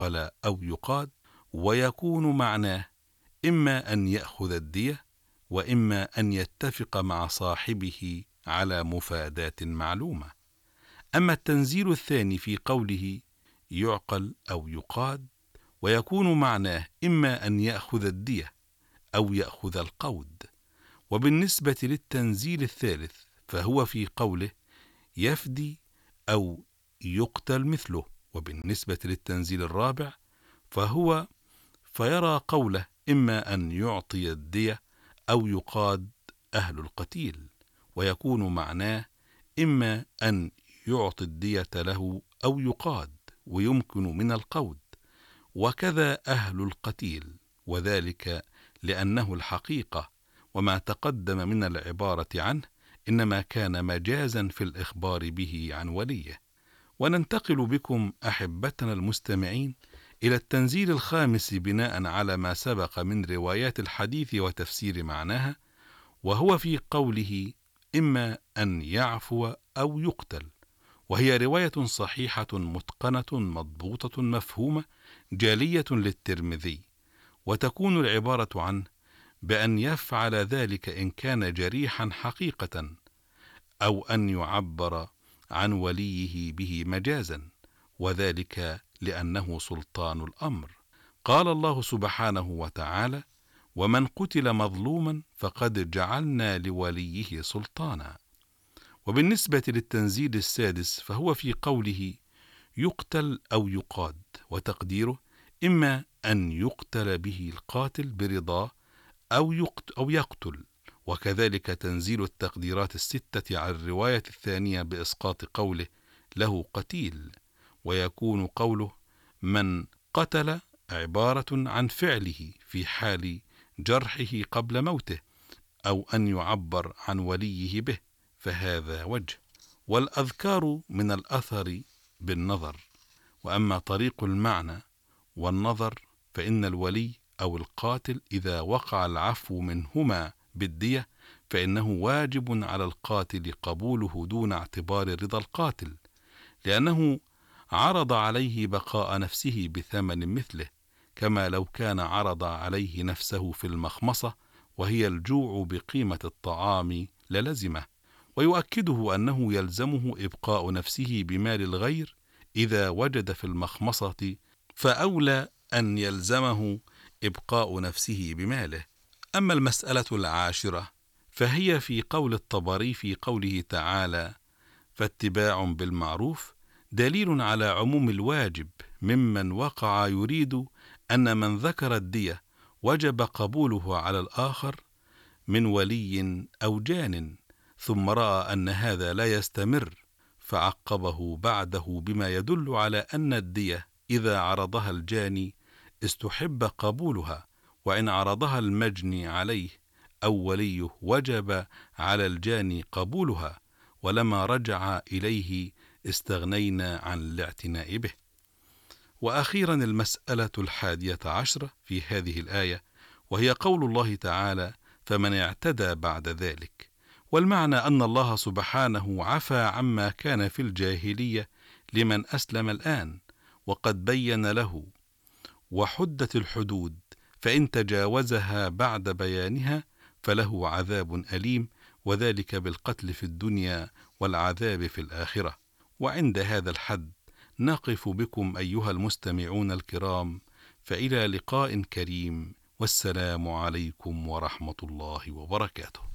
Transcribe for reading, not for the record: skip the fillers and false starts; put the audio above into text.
يعقل أو يقاد، ويكون معناه إما أن يأخذ الدية، وإما أن يتفق مع صاحبه على مفاداة معلومة. أما التنزيل الثاني في قوله يعقل أو يقاد، ويكون معناه إما أن يأخذ الدية أو يأخذ القود. وبالنسبة للتنزيل الثالث فهو في قوله يفدي أو يقتل مثله. وبالنسبة للتنزيل الرابع فيرى قوله إما أن يعطي الدية أو يقاد أهل القتيل، ويكون معناه إما أن يعطي الدية له أو يقاد، ويمكن من القود، وكذا أهل القتيل، وذلك لأنه الحقيقة، وما تقدم من العبارة عنه إنما كان مجازا في الإخبار به عن وليه. وننتقل بكم أحبتنا المستمعين إلى التنزيل الخامس بناء على ما سبق من روايات الحديث وتفسير معناها، وهو في قوله إما أن يعفو أو يقتل، وهي رواية صحيحة متقنة مضبوطة مفهومة جالية للترمذي، وتكون العبارة عنه بأن يفعل ذلك إن كان جريحا حقيقة، أو أن يعبر عن وليه به مجازا، وذلك لأنه سلطان الأمر. قال الله سبحانه وتعالى ومن قتل مظلوما فقد جعلنا لوليه سلطانا. وبالنسبة للتنزيل السادس فهو في قوله يقتل أو يقاد، وتقديره إما أن يقتل به القاتل برضاه أو يقتل. وكذلك تنزيل التقديرات الستة على الرواية الثانية بإسقاط قوله له قتيل، ويكون قوله من قتل عبارة عن فعله في حال جرحه قبل موته، أو أن يعبر عن وليه به، فهذا وجه. والأذكار من الأثر بالنظر. وأما طريق المعنى والنظر فإن الولي أو القاتل إذا وقع العفو منهما بالدية فإنه واجب على القاتل قبوله دون اعتبار رضا القاتل، لأنه عرض عليه بقاء نفسه بثمن مثله، كما لو كان عرض عليه نفسه في المخمصة وهي الجوع بقيمة الطعام للزمه. ويؤكده أنه يلزمه إبقاء نفسه بمال الغير إذا وجد في المخمصة، فأولى أن يلزمه إبقاء نفسه بماله. أما المسألة العاشرة فهي في قول الطبري في قوله تعالى فاتباع بالمعروف دليل على عموم الواجب ممن وقع يريد أن من ذكر الدية وجب قبوله على الآخر من ولي أو جان، ثم رأى أن هذا لا يستمر فعقبه بعده بما يدل على أن الدية إذا عرضها الجاني استحب قبولها، وإن عرضها المجني عليه أو وليه وجب على الجاني قبولها، ولما رجع إليه استغنينا عن الاعتناء به. وأخيرا المسألة 11 في هذه الآية، وهي قول الله تعالى فمن اعتدى بعد ذلك. والمعنى أن الله سبحانه عفى عما كان في الجاهلية لمن أسلم الآن، وقد بين له وحدت الحدود، فإن تجاوزها بعد بيانها فله عذاب أليم، وذلك بالقتل في الدنيا والعذاب في الآخرة. وعند هذا الحد نقف بكم أيها المستمعون الكرام، فإلى لقاء كريم، والسلام عليكم ورحمة الله وبركاته.